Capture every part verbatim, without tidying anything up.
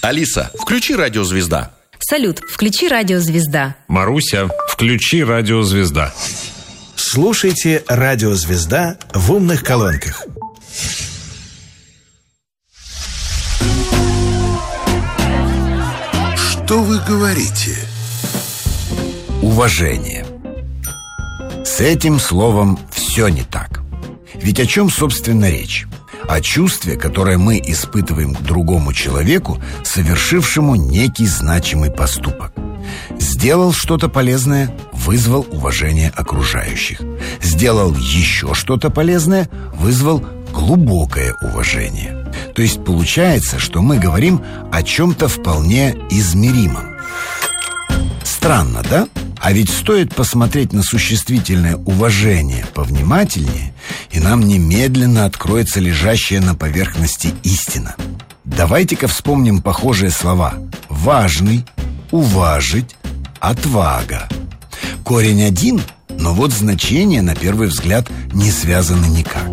Алиса, включи «Радио Звезда». Салют, включи «Радио Звезда». Маруся, включи «Радио Звезда». Слушайте «Радио Звезда» в умных колонках. Что вы говорите? Уважение. С этим словом все не так. Ведь о чем, собственно, речь? О чувстве, которое мы испытываем к другому человеку, совершившему некий значимый поступок. Сделал что-то полезное, вызвал уважение окружающих. Сделал еще что-то полезное, вызвал глубокое уважение. То есть получается, что мы говорим о чем-то вполне измеримом. Странно, да? А ведь стоит посмотреть на существительное «уважение» повнимательнее, и нам немедленно откроется лежащая на поверхности истина. Давайте-ка вспомним похожие слова: «важный», «уважить», «отвага». Корень один, но вот значения, на первый взгляд, не связаны никак.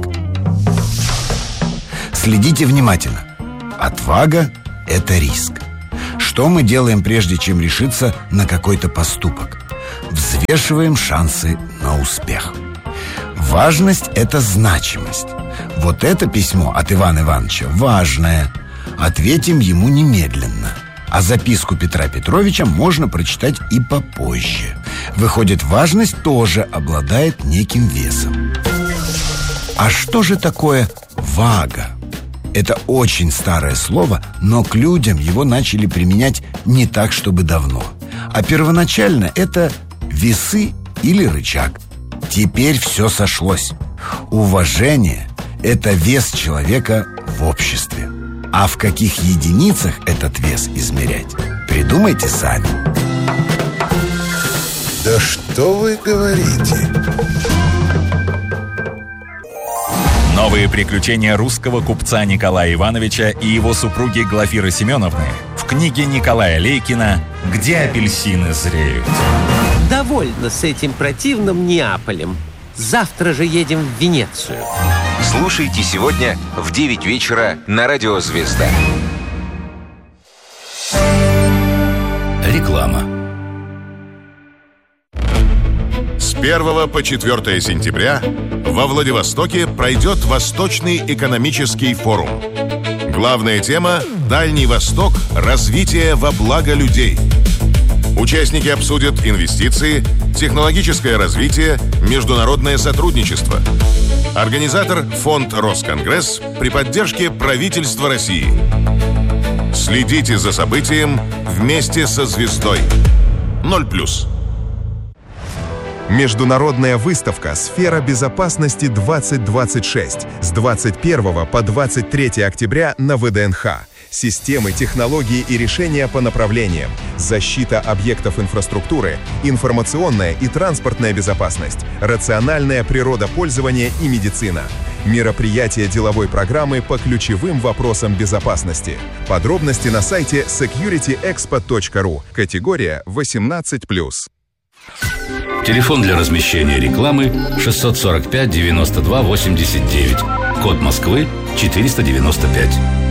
Следите внимательно. Отвага – это риск. Что мы делаем, прежде чем решиться на какой-то поступок? Взвешиваем шансы на успех. Важность – это значимость. Вот это письмо от Ивана Ивановича важное. Ответим ему немедленно. А записку Петра Петровича можно прочитать и попозже. Выходит, важность тоже обладает неким весом. А что же такое вага? Это очень старое слово, но к людям его начали применять не так, чтобы давно. А первоначально это весы или рычаг. Теперь все сошлось. Уважение – это вес человека в обществе. А в каких единицах этот вес измерять? Придумайте сами. Да что вы говорите? Новые приключения русского купца Николая Ивановича и его супруги Глафиры Семеновны в книге Николая Лейкина «Где апельсины зреют». Довольно с этим противным Неаполем. Завтра же едем в Венецию. Слушайте сегодня в девять вечера на «Радио Звезда». Реклама. С первого по четвёртое сентября во Владивостоке пройдет Восточный экономический форум. Главная тема – Дальний Восток. Развитие во благо людей. Участники обсудят инвестиции, технологическое развитие, международное сотрудничество. Организатор – Фонд Росконгресс при поддержке правительства России. Следите за событием вместе со звездой. ноль плюс. Международная выставка «Сфера безопасности-двадцать двадцать шесть» с двадцать первого по двадцать третье октября на вэ дэ эн ха. Системы, технологии и решения по направлениям: защита объектов инфраструктуры, информационная и транспортная безопасность, рациональное природопользование и медицина. Мероприятие деловой программы по ключевым вопросам безопасности. Подробности на сайте секьюрити экспо точка ру. Категория восемнадцать плюс. Телефон для размещения рекламы шестьсот сорок пять девяносто два восемьдесят девять. Код Москвы четыреста девяносто пять.